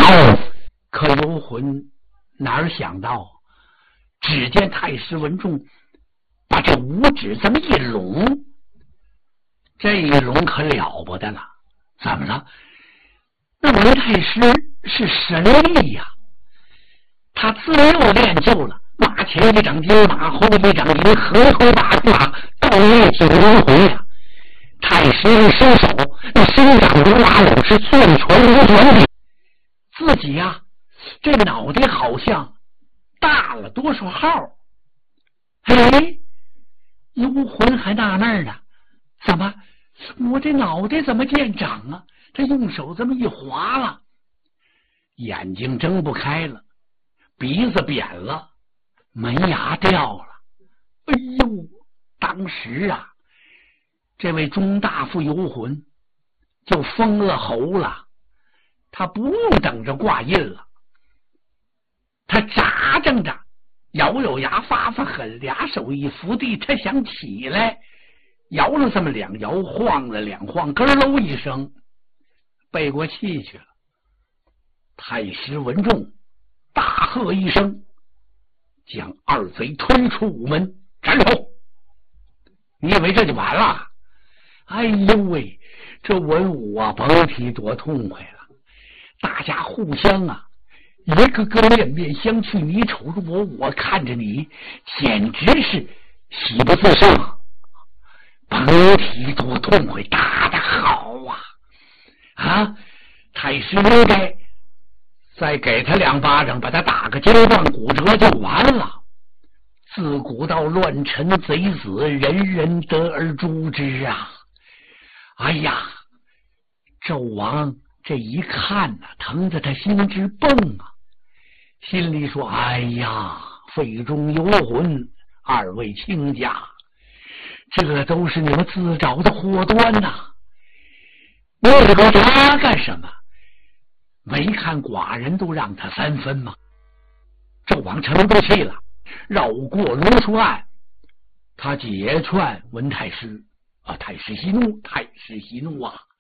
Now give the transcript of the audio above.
可游魂哪儿想到，只见太师文仲把这五指这么一拢，这一拢可了不得了。怎么了？那文太师是神力呀，他自幼练就了马前一掌金，马后一掌银，合头大胯，倒立九轮回呀。太师一伸手，那伸掌如拉拢，是攥拳如拳的。自己呀，这脑袋好像大了多少号？哎，幽魂还纳闷呢，怎么我这脑袋怎么见长啊？他用手这么一划了，眼睛睁不开了，鼻子扁了，门牙掉了。哎呦，当时啊，这位钟大夫游魂就封了喉了，他不用等着挂印了，他扎正着，咬咬牙，发发狠，俩手一扶地，他想起来，摇了这么两摇，晃了两晃，咯喽一声背过气去了。太师文仲大喝一声，将二贼推出午门，斩首！你以为这就完了？哎呦喂，这文武啊，甭提多痛快了。大家互相啊，一个个面面相觑，你瞅着我，我看着你，简直是喜不自胜。甭提多痛快，打得好啊！啊，太师应该再给他两巴掌，把他打个筋断骨折就完了。自古到乱臣贼子，人人得而诛之啊！哎呀，纣王这一看呢，疼得他心直蹦啊，心里说：哎呀，肺中游魂，二位卿家，这都是你们自找的祸端呐！你惹他干什么？没看寡人都让他3分吗？纣王沉不气了，绕过龙书案，他解劝文太师啊，太师息怒，太师息怒啊！